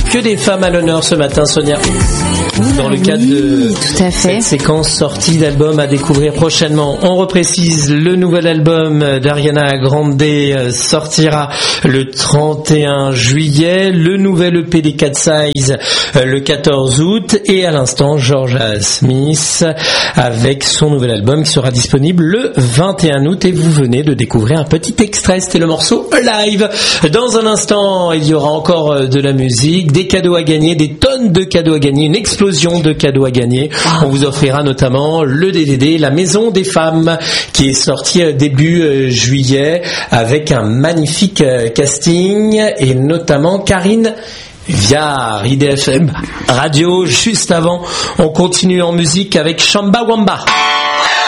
Que des femmes à l'honneur ce matin, Sonia. Dans le cadre de cette séquence sortie d'album à découvrir prochainement. On reprécise, le nouvel album d'Ariana Grande sortira le 31 juillet, le nouvel EP des Cat Size le 14 août et à l'instant Georgia Smith avec son nouvel album qui sera disponible le 21 août et vous venez de découvrir un petit extrait, c'était le morceau Alive. Dans un instant, il y aura encore de la musique, des cadeaux à gagner, des tonnes de cadeaux à gagner, une explosion de cadeaux à gagner. On vous offrira notamment le DVD La Maison des Femmes qui est sorti début juillet avec un magnifique casting et notamment Karine Viard, IDFM Radio. Juste avant, on continue en musique avec Shamba Wamba.